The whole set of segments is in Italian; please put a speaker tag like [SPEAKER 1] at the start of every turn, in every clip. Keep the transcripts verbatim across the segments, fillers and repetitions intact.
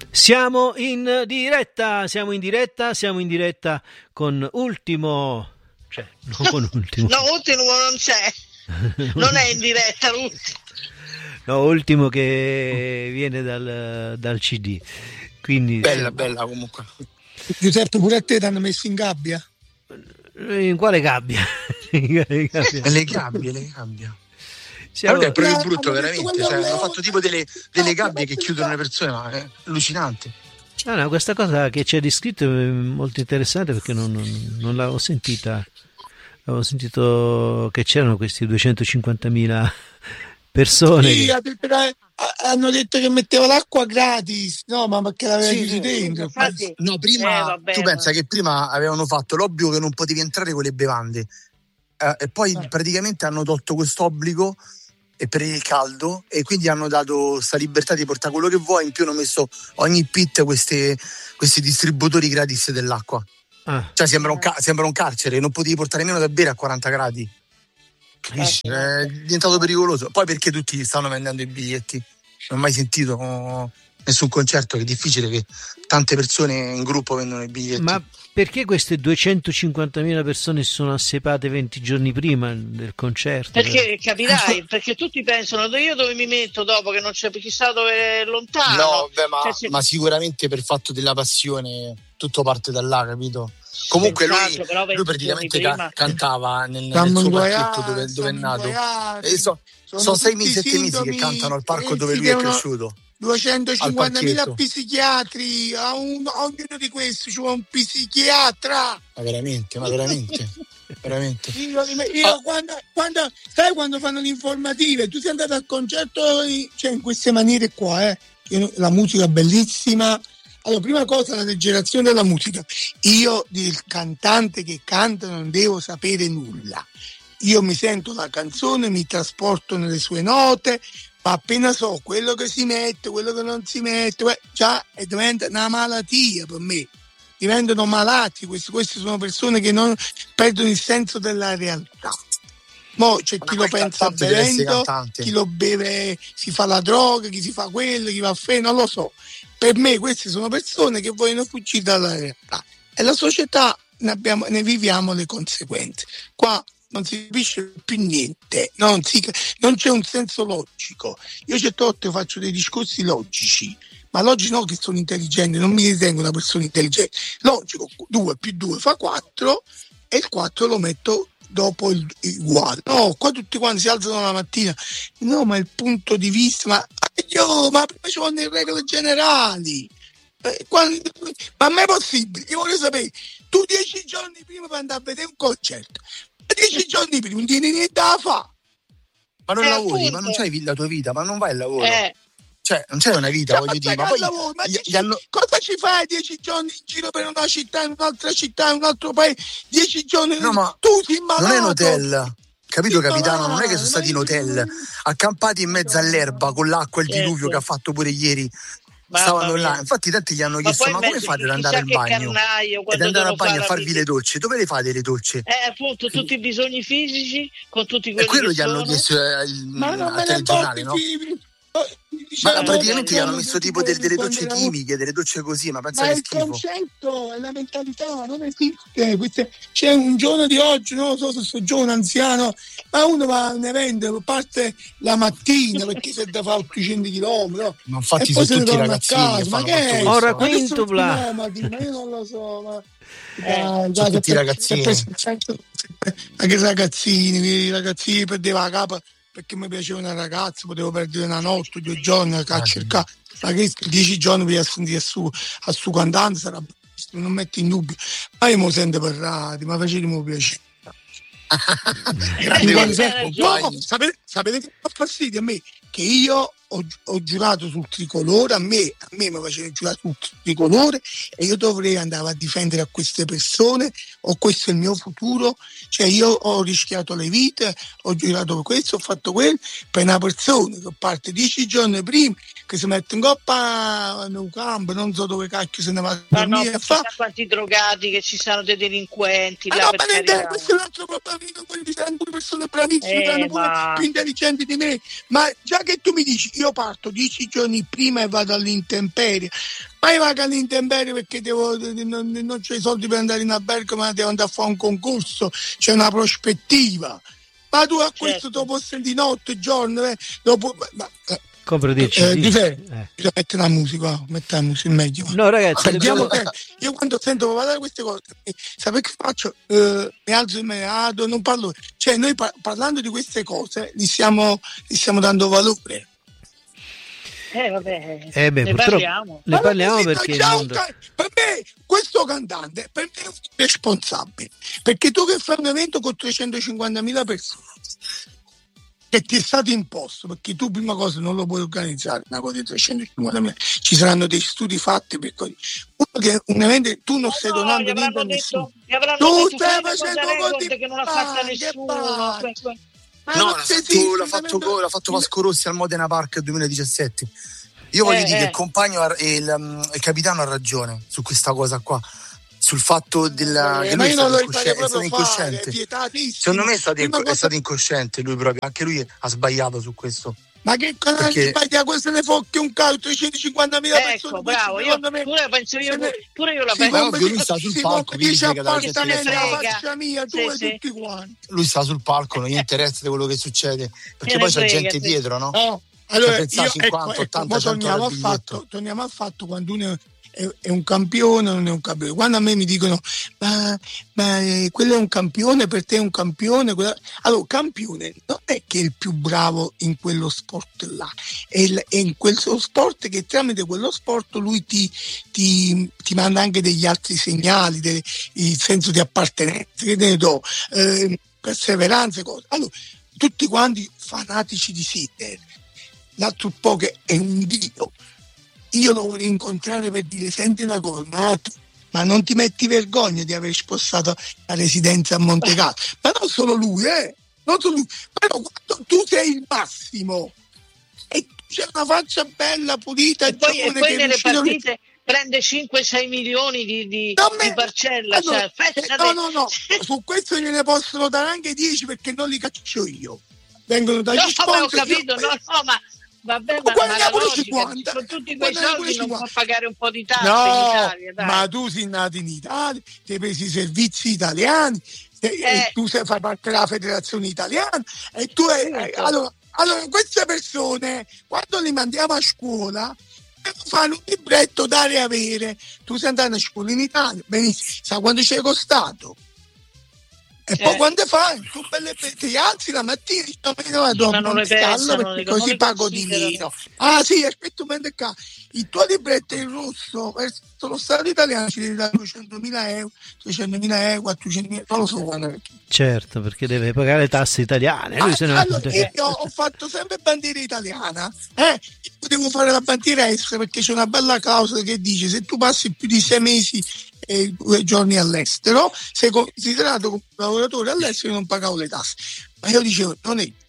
[SPEAKER 1] Siamo in diretta, siamo in diretta, siamo in diretta con Ultimo, cioè non con Ultimo.
[SPEAKER 2] No, Ultimo non c'è, non è in diretta l'ultimo.
[SPEAKER 1] No, Ultimo che viene dal, dal C D. Quindi
[SPEAKER 3] bella, bella comunque.
[SPEAKER 4] Giuseppe, pure a te ti hanno messo in gabbia?
[SPEAKER 1] In quale gabbia? In quale gabbia?
[SPEAKER 3] Le gabbie, le gabbie.
[SPEAKER 1] Siamo...
[SPEAKER 3] Guarda, è proprio brutto, veramente. Cioè, hanno fatto tipo delle, delle gabbie che chiudono le persone, ma è allucinante.
[SPEAKER 1] Ah, no, questa cosa che ci hai descritto è molto interessante perché non, non, non l'avevo sentita. Avevo sentito che c'erano questi duecentocinquantamila persone.
[SPEAKER 4] Sì,
[SPEAKER 1] che...
[SPEAKER 4] hanno detto che metteva l'acqua gratis, no, ma perché l'aveva
[SPEAKER 3] sì,
[SPEAKER 4] chiuso dentro.
[SPEAKER 2] Infatti,
[SPEAKER 3] no, prima
[SPEAKER 2] eh, vabbè,
[SPEAKER 3] tu
[SPEAKER 2] ma...
[SPEAKER 3] pensa che prima avevano fatto l'obbligo che non potevi entrare con le bevande eh, e poi eh. praticamente hanno tolto questo obbligo e per il caldo, e quindi hanno dato sta libertà di portare quello che vuoi. In più hanno messo ogni pit queste, questi distributori gratis dell'acqua. Ah. Cioè sembra un, ca- sembra un carcere, non potevi portare nemmeno da bere a quaranta gradi. Capisci? È diventato pericoloso. Poi perché tutti stanno vendendo i biglietti? Non ho mai sentito oh, nessun concerto, che è difficile che tante persone in gruppo vendono i biglietti.
[SPEAKER 1] Ma perché queste duecentocinquantamila persone si sono assepate venti giorni prima del concerto?
[SPEAKER 2] Perché capirai, perché tutti pensano io dove mi metto dopo che non c'è, chissà dove è lontano.
[SPEAKER 3] No, beh, ma,
[SPEAKER 2] cioè,
[SPEAKER 3] ma sicuramente per fatto della passione tutto parte da là, capito? Comunque lui, lui praticamente ca- cantava nel, nel suo parchetto dove, dove è nato. E so, sono, sono sei mesi, sette mesi che cantano al parco dove lui è cresciuto.
[SPEAKER 4] duecentocinquantamila psichiatri, a un, ognuno di questi c'è un psichiatra.
[SPEAKER 3] Ma veramente, ma veramente, veramente.
[SPEAKER 4] Io, io ah. quando, quando, sai quando fanno le informative, tu sei andato al concerto, cioè in queste maniere qua, eh. Io, la musica bellissima. Allora, prima cosa, la leggerazione della musica. Io del cantante che canta non devo sapere nulla. Io mi sento la canzone, mi trasporto nelle sue note, ma appena so quello che si mette, quello che non si mette, beh, già diventa una malattia per me. Diventano malati, questi, queste sono persone che non perdono il senso della realtà. Mo c'è chi lo pensa bevendo, chi lo beve, si fa la droga, chi si fa quello, chi va a fe, non lo so. Per me queste sono persone che vogliono fuggire dalla realtà e la società ne, abbiamo, ne viviamo le conseguenze. Qua non si capisce più niente, non, si, non c'è un senso logico. Io certe volte faccio dei discorsi logici, ma logici no che sono intelligente, non mi ritengo una persona intelligente. Logico, due più due fa quattro e il quattro lo metto dopo il uguale. No, qua tutti quanti si alzano la mattina, no, ma il punto di vista, ma io, ma prima ci vanno le regole generali. Eh, quando, ma a me è possibile? Io voglio sapere, tu dieci giorni prima per andare a vedere un concerto, dieci giorni prima non tieni niente da fare.
[SPEAKER 3] Ma non
[SPEAKER 2] eh,
[SPEAKER 3] lavori,
[SPEAKER 2] appunto.
[SPEAKER 3] ma non c'hai la tua vita, ma non vai al lavoro.
[SPEAKER 2] Eh.
[SPEAKER 3] Cioè, non c'è una vita,
[SPEAKER 4] Cioè,
[SPEAKER 3] voglio
[SPEAKER 4] ma
[SPEAKER 3] dire, ma poi
[SPEAKER 4] lavoro, ma
[SPEAKER 3] gli,
[SPEAKER 4] ci,
[SPEAKER 3] gli hanno...
[SPEAKER 4] cosa ci fai dieci giorni in giro per una città, in un'altra città, in un altro paese, dieci giorni,
[SPEAKER 3] no, ma
[SPEAKER 4] tu sei malato.
[SPEAKER 3] Non è un hotel, capito,
[SPEAKER 4] sei
[SPEAKER 3] capitano?
[SPEAKER 4] malato,
[SPEAKER 3] Non è che sono stati in hotel, accampati in mezzo all'erba con l'acqua e il diluvio che ha fatto pure ieri. Stavano là, infatti tanti gli hanno chiesto ma, ma come fate ad andare al bagno ed andare al bagno a farvi le docce? Dove le fate le docce?
[SPEAKER 2] Eh appunto, tutti i bisogni fisici con tutti quelli
[SPEAKER 3] e quello
[SPEAKER 2] che
[SPEAKER 3] gli
[SPEAKER 2] sono.
[SPEAKER 3] hanno chiesto eh, il,
[SPEAKER 4] ma non
[SPEAKER 3] al telegiornale, no? Ma praticamente gli hanno messo tipo delle, delle docce chimiche, delle docce così, ma pensa
[SPEAKER 4] ma
[SPEAKER 3] che
[SPEAKER 4] il
[SPEAKER 3] schifo.
[SPEAKER 4] concetto, la mentalità non esiste. Queste, c'è un giorno di oggi, non lo so se sono giovane anziano, ma uno va a un evento, parte la mattina perché se da fa ottocento chilometri,
[SPEAKER 3] ma infatti sono tutti ragazzini,
[SPEAKER 4] ma che è?
[SPEAKER 1] Ora quintupla,
[SPEAKER 4] ma io non lo so, ma
[SPEAKER 3] eh, sono tutti ragazzini,
[SPEAKER 4] ma che ragazzini, i ragazzini perdeva la capa perché mi piaceva una ragazza, potevo perdere una notte, due giorni a ah, cercare, ma che dieci giorni per sentire a su, a su cantante sarà, non metto in dubbio, ma io mi sento parlare, ma facevamo piacere. No, sapete, sapete che fa fastidio a me? Che io ho, ho giurato sul tricolore, a me, a me mi facevano giurare sul tricolore e io dovrei andare a difendere a queste persone, o questo è il mio futuro, cioè io ho rischiato le vite, ho giurato per questo, ho fatto quello, per una persona che parte dieci giorni prima, che si mette in coppa in un campo, non so dove cacchio se ne va a dormire.
[SPEAKER 2] Ma no, fa quanti drogati che ci sono, dei delinquenti,
[SPEAKER 4] ma
[SPEAKER 2] là,
[SPEAKER 4] no,
[SPEAKER 2] per
[SPEAKER 4] ma niente, questo è un altro problema, quelli saranno pure persone bravissime,
[SPEAKER 2] eh,
[SPEAKER 4] saranno pure
[SPEAKER 2] ma...
[SPEAKER 4] più intelligenti di me, ma già che tu mi dici io parto dieci giorni prima e vado all'intemperie, ma io vado all'intemperie perché devo, non, non c'ho i soldi per andare in albergo, ma devo andare a fare un concorso, c'è una prospettiva. Ma tu a certo. questo dopo senti notte, giorno, eh, dopo... Ma, eh,
[SPEAKER 1] compro dieci
[SPEAKER 4] eh,
[SPEAKER 1] C D.
[SPEAKER 4] Eh. Bisogna mettere la musica, mettere la musica in meglio.
[SPEAKER 1] No ragazzi,
[SPEAKER 4] dobbiamo... io quando sento parlare di queste cose, sapete che faccio? Eh, mi alzo e me ne vado, non parlo. Cioè noi par- parlando di queste cose li stiamo, li stiamo dando valore.
[SPEAKER 2] Eh vabbè,
[SPEAKER 1] eh beh,
[SPEAKER 2] ne parliamo.
[SPEAKER 1] Ne parliamo perché il mondo...
[SPEAKER 4] per me questo cantante per me è un responsabile, perché tu che fai un evento con trecentocinquantamila persone che ti è stato imposto, perché tu prima cosa non lo puoi organizzare, una cosa di trecentocinquantamila, ci saranno dei studi fatti per così. Uno che un evento tu non stai
[SPEAKER 2] no,
[SPEAKER 4] donando niente a nessuno,
[SPEAKER 2] tu
[SPEAKER 4] stai facendo così
[SPEAKER 2] che non l'ha fatta nessuno.
[SPEAKER 3] No, l'ha fatto, l'ha, fatto, l'ha fatto Vasco Rossi al Modena Park duemiladiciassette. Io voglio eh, dire eh. che il compagno e il, il capitano ha ragione su questa cosa qua, sul fatto della,
[SPEAKER 4] eh,
[SPEAKER 3] che lui è stato, incosci- è stato incosciente. Secondo me è stato, inc-
[SPEAKER 4] cosa...
[SPEAKER 3] è stato incosciente lui proprio, anche lui ha sbagliato su questo.
[SPEAKER 4] Ma che cosa perché... sbaglia questo ne focchi un calo trecentocinquantamila
[SPEAKER 2] ecco,
[SPEAKER 4] persone?
[SPEAKER 2] Bravo, io, me... pure, penso io, ne... pure io la
[SPEAKER 3] sì, penso. Lui sta sul
[SPEAKER 4] si
[SPEAKER 3] palco,
[SPEAKER 4] dice
[SPEAKER 3] spiega
[SPEAKER 4] la faccia mia, tu
[SPEAKER 2] sì,
[SPEAKER 4] e
[SPEAKER 2] sì.
[SPEAKER 4] tutti quanti.
[SPEAKER 3] Lui sta sul palco, non gli interessa di quello che succede, perché poi c'è gente sì. dietro, no?
[SPEAKER 4] no. Allora,
[SPEAKER 3] cioè,
[SPEAKER 4] io,
[SPEAKER 3] cinquanta,
[SPEAKER 4] ecco,
[SPEAKER 3] ottanta,
[SPEAKER 4] ecco, torniamo, al fatto, torniamo al fatto quando uno è, è un campione o non è un campione. Quando a me mi dicono ma, ma eh, quello è un campione, per te è un campione, quella... allora campione non è che è il più bravo in quello sport là, è, il, è in quel sport che tramite quello sport lui ti, ti, ti manda anche degli altri segnali, del, il senso di appartenenza, che ne do, eh, perseveranza, cose. Allora, tutti quanti fanatici di Sinner. L'altro po' che è un dio, io lo voglio incontrare per dire senti una cosa, ma non ti metti vergogna di aver spostato la residenza a Montecarlo, ma non solo lui, eh non solo lui, però quando tu sei il massimo e c'è una faccia bella, pulita
[SPEAKER 2] e poi, e poi nelle partite
[SPEAKER 4] a...
[SPEAKER 2] prende cinque sei milioni di, di,
[SPEAKER 4] me...
[SPEAKER 2] di parcella,
[SPEAKER 4] allora,
[SPEAKER 2] cioè,
[SPEAKER 4] eh, no no no su questo gliene possono dare anche dieci perché non li caccio io, vengono dagli
[SPEAKER 2] no,
[SPEAKER 4] sponsor,
[SPEAKER 2] ho capito,
[SPEAKER 4] io...
[SPEAKER 2] no no ma vabbè, ma, ma la logica, con tutti quei soldi non può pagare un po' di tasse
[SPEAKER 4] no,
[SPEAKER 2] in Italia, dai.
[SPEAKER 4] Ma tu sei nato in Italia, ti hai preso i servizi italiani, e, eh. e tu sei, fai parte della federazione italiana e tu hai, eh, allora, allora queste persone quando li mandiamo a scuola fanno un libretto dare e avere. Tu sei andato a scuola in Italia, benissimo, sa quanto ci è costato? E eh. poi quando fai, tu belle ti alzi la mattina e dici no, no, non le pensano, perché così pago di meno. Ah sì, aspetta un momento qua. Il tuo libretto in russo verso lo Stato italiano ci devi dare duecentomila euro, trecentomila euro, quattrocentomila, non lo so quando.
[SPEAKER 1] Certo, perché deve pagare le tasse italiane. Lui
[SPEAKER 4] ah,
[SPEAKER 1] se ne
[SPEAKER 4] allora, io ho fatto sempre bandiera italiana, eh? Io devo fare la bandiera estera perché c'è una bella clausola che dice se tu passi più di sei mesi e due giorni all'estero sei considerato come un lavoratore all'estero e non pagavo le tasse. Ma io dicevo non è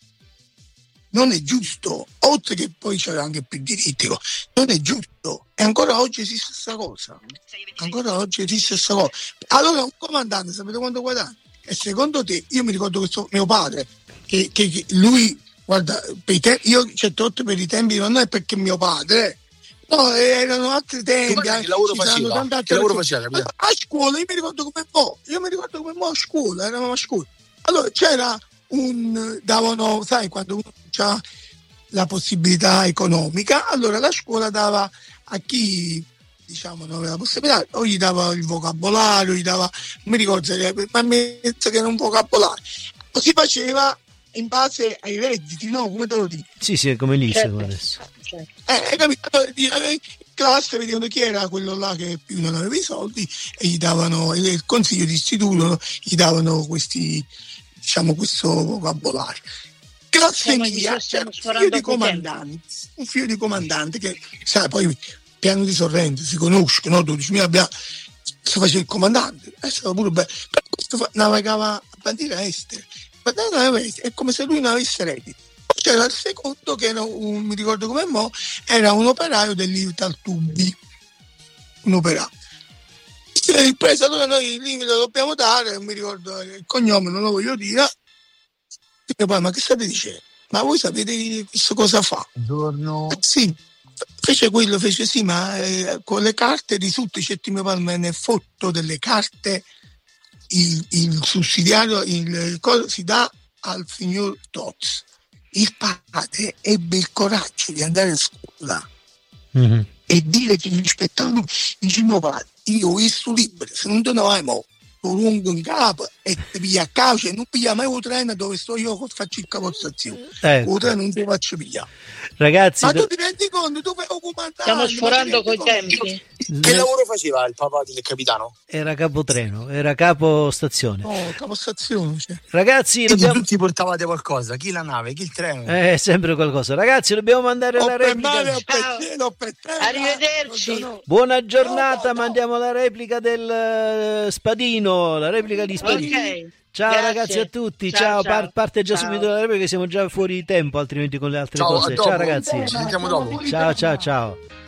[SPEAKER 4] non è giusto, oltre che poi c'era anche più diritti, non è giusto, e ancora oggi esiste questa cosa, ancora oggi esiste questa cosa. Allora un comandante sapete quanto guadagna? E secondo te, io mi ricordo che so, mio padre che, che, che lui guarda per i te- io certe volte per i tempi non è perché mio padre, no, erano altri tempi,
[SPEAKER 3] che lavoro faceva? Che lavoro faceva?
[SPEAKER 4] A scuola io mi ricordo come mo io mi ricordo come mo a scuola eravamo a scuola, allora c'era un davano, sai, quando uno ha la possibilità economica, allora la scuola dava a chi diciamo non aveva la possibilità, o gli dava il vocabolario, gli dava, non mi ricordo, ma mi penso che era un vocabolario, o si faceva in base ai redditi, no? Come te lo dico?
[SPEAKER 1] Sì, sì, è come l'I S E
[SPEAKER 2] certo.
[SPEAKER 1] adesso.
[SPEAKER 4] Eh, capito? In classe vedevano chi era quello là che più non aveva i soldi e gli davano, il consiglio di istituto gli davano questi, diciamo, questo vocabolario. Classe mia, c'era un figlio di comandante, un figlio di comandante che, sai, poi piano di Sorrento si conoscono, dodicimila abbiamo, si faceva il comandante, è stato pure bello, per questo navigava a bandiera estera, è come se lui non avesse reddito. C'era il secondo che era un, mi ricordo come mo, era un operaio dell'Italtubi, un operaio. Il preso, allora noi lì lo dobbiamo dare, non mi ricordo il cognome, non lo voglio dire. E poi, ma che state dicendo? ma voi sapete questo cosa fa?
[SPEAKER 3] Buongiorno.
[SPEAKER 4] Sì, fece quello, fece sì, ma eh, con le carte di tutti i Cettimo Palma ne foto delle carte, il, il sussidiario il, il, si dà al signor Tozzi. Il padre ebbe il coraggio di andare a scuola mm-hmm. e dire che rispettando dice mio padre, io ho visto libro, se non te ne vai mo lo lungo in capo e ti piglia a cauce, non piglia mai un treno dove sto io che faccio il capostazione, ecco. Un treno non ti faccio pigliare.
[SPEAKER 1] Ragazzi,
[SPEAKER 4] ma tu ti rendi conto, tu fai comandante,
[SPEAKER 2] stiamo sforando coi tempi.
[SPEAKER 3] Che lavoro faceva il papà del capitano?
[SPEAKER 1] Era capotreno, era capo stazione.
[SPEAKER 4] Oh, capo stazione. Cioè.
[SPEAKER 1] Ragazzi,
[SPEAKER 3] quindi
[SPEAKER 1] dobbiamo...
[SPEAKER 3] tutti portavate qualcosa, chi la nave, chi il treno?
[SPEAKER 1] Eh, sempre qualcosa. Ragazzi, dobbiamo mandare
[SPEAKER 4] ho
[SPEAKER 1] la replica.
[SPEAKER 4] Male, ho per, ho per
[SPEAKER 2] Arrivederci.
[SPEAKER 4] No, no.
[SPEAKER 1] Buona giornata, no, no, no. Mandiamo la replica del uh, Spadino, la replica di Spadino.
[SPEAKER 2] Okay.
[SPEAKER 1] Ciao
[SPEAKER 2] Grazie.
[SPEAKER 1] Ragazzi a tutti, ciao,
[SPEAKER 2] ciao,
[SPEAKER 1] ciao.
[SPEAKER 2] ciao.
[SPEAKER 1] parte già
[SPEAKER 2] ciao.
[SPEAKER 1] subito la replica che siamo già fuori tempo, altrimenti con le altre
[SPEAKER 3] ciao,
[SPEAKER 1] cose. Ciao ragazzi.
[SPEAKER 3] Ci sentiamo dopo.
[SPEAKER 1] Ciao ciao ciao.